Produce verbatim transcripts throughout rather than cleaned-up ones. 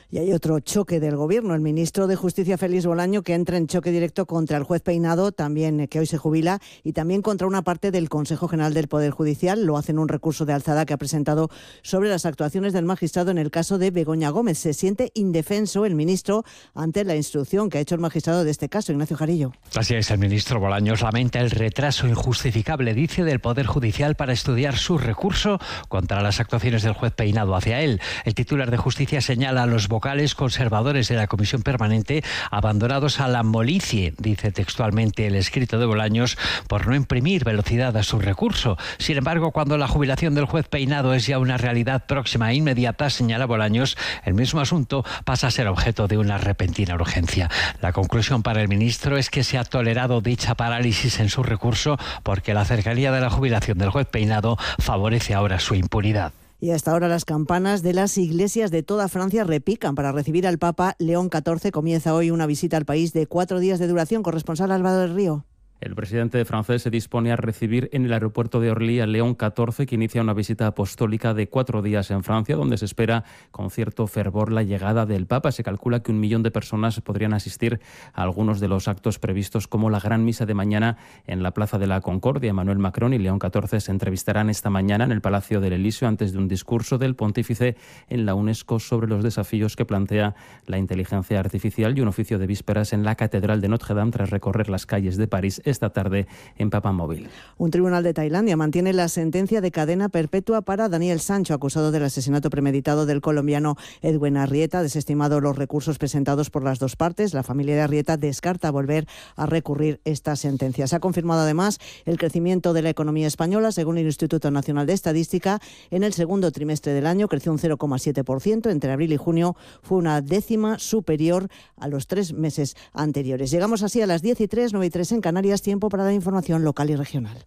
Y hay otro choque del Gobierno. El ministro de Justicia, Félix Bolaño, que entra en choque directo contra el juez Peinado, también que hoy se jubila, y también contra una parte del Consejo General del Poder Judicial. Lo hace en un recurso de alzada que ha presentado sobre las actuaciones del magistrado en el caso de Begoña Gómez. Se siente indefenso el ministro ante la instrucción que ha hecho el magistrado de este caso. Ignacio Jarillo. Así es, el ministro Bolaños lamenta el retraso injustificable, dice, del Poder Judicial para estudiar su recurso contra las actuaciones del juez Peinado hacia él. El titular de Justicia señala a los vocales conservadores de la Comisión Permanente abandonados a la molicie, dice textualmente el escrito de Bolaños, por no imprimir velocidad a su recurso. Sin embargo, cuando la jubilación del juez Peinado es ya una realidad próxima e inmediata, señala Bolaños, el mismo asunto pasa a ser objeto de una repentina urgencia. La conclusión para el ministro es que se ha tolerado dicha parálisis en su recurso porque la cercanía de la jubilación del juez Peinado favorece ahora su impunidad. Y hasta ahora las campanas de las iglesias de toda Francia repican para recibir al Papa León catorce. Comienza hoy una visita al país de cuatro días de duración. Corresponsal Álvaro del Río. El presidente francés se dispone a recibir en el aeropuerto de Orly a León catorce, que inicia una visita apostólica de cuatro días en Francia, donde se espera con cierto fervor la llegada del Papa. Se calcula que un millón de personas podrían asistir a algunos de los actos previstos, como la gran misa de mañana en la Plaza de la Concordia. Emmanuel Macron y León catorce se entrevistarán esta mañana en el Palacio del Elíseo antes de un discurso del pontífice en la UNESCO sobre los desafíos que plantea la inteligencia artificial y un oficio de vísperas en la Catedral de Notre Dame tras recorrer las calles de París esta tarde en Papamóvil. Un tribunal de Tailandia mantiene la sentencia de cadena perpetua para Daniel Sancho, acusado del asesinato premeditado del colombiano Edwin Arrieta. Desestimado los recursos presentados por las dos partes, la familia de Arrieta descarta volver a recurrir esta sentencia. Se ha confirmado además el crecimiento de la economía española. Según el Instituto Nacional de Estadística, en el segundo trimestre del año creció un cero coma siete por ciento. Entre abril y junio fue una décima superior a los tres meses anteriores. Llegamos así a las diez y tres, nueve y tres en Canarias. Tiempo para la información local y regional.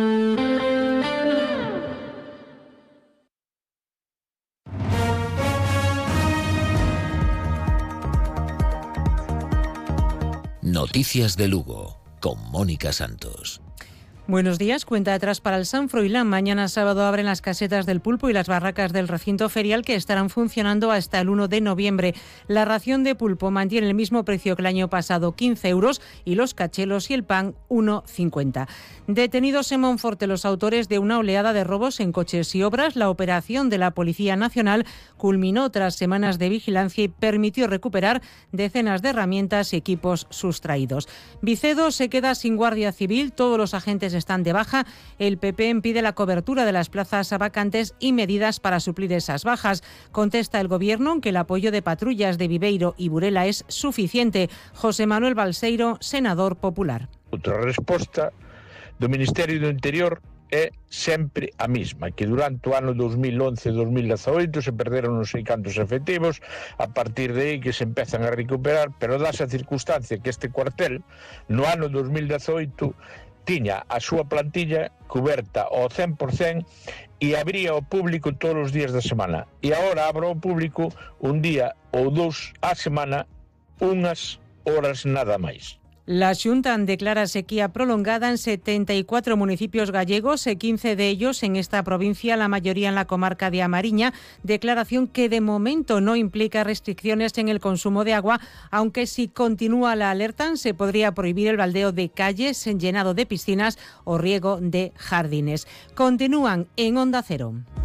Noticias de Lugo, con Mónica Santos. Buenos días. Cuenta atrás para el San Froilán. Mañana sábado abren las casetas del pulpo y las barracas del recinto ferial, que estarán funcionando hasta el uno de noviembre. La ración de pulpo mantiene el mismo precio que el año pasado, quince euros, y los cachelos y el pan, uno cincuenta. Detenidos en Monforte los autores de una oleada de robos en coches y obras. La operación de la Policía Nacional culminó tras semanas de vigilancia y permitió recuperar decenas de herramientas y equipos sustraídos. Vicedo se queda sin guardia civil. Todos los agentes están de baja. El P P pide la cobertura de las plazas vacantes y medidas para suplir esas bajas. Contesta el Gobierno que el apoyo de patrullas de Viveiro y Burela es suficiente. José Manuel Balseiro, senador popular. Outra resposta do Ministerio do Interior é sempre a mesma, que durante o ano dos mil once e dos mil dezaoito se perderon non sei cantos efectivos, a partir de aí que se empezan a recuperar, pero dase a circunstancia que este cuartel no ano dos mil dezaoito tiña a súa plantilla coberta ao cen por cen e abría ao público todos os días da semana. E agora abro ao público un día ou dous á semana, unhas horas nada máis. La Xunta declara sequía prolongada en setenta y cuatro municipios gallegos, quince de ellos en esta provincia, la mayoría en la comarca de A Mariña. Declaración que de momento no implica restricciones en el consumo de agua, aunque si continúa la alerta se podría prohibir el baldeo de calles, llenado de piscinas o riego de jardines. Continúan en Onda Cero.